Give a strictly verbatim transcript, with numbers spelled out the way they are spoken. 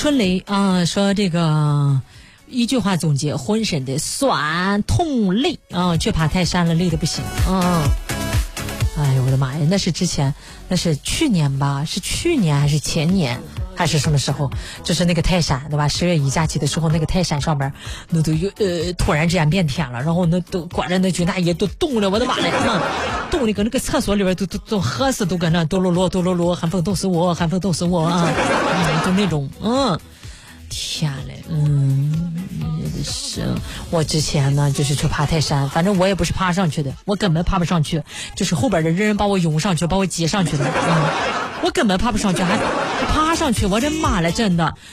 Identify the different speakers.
Speaker 1: 春雷啊，说这个一句话总结：浑身的酸痛累啊，却爬泰山了，累得不行啊。哎呦我的妈呀，那是之前，那是去年吧？是去年还是前年？还是什么时候？就是那个泰山，对吧？十月一假期的时候，那个泰山上边那都有呃，突然之间变天了，然后那都关着那军大爷都冻了，我的妈呀，冻的搁那个厕所里边都都都喝死，都搁那哆啰啰哆啰啰，寒风冻死我，寒风冻死我啊！嗯，就那种，嗯，天嘞，嗯。是我之前呢就是去爬泰山，反正我也不是爬上去的，我根本爬不上去，就是后边的人把我拥上去，把我接上去的，嗯，我根本爬不上去，还还爬上去，我的妈了，真的。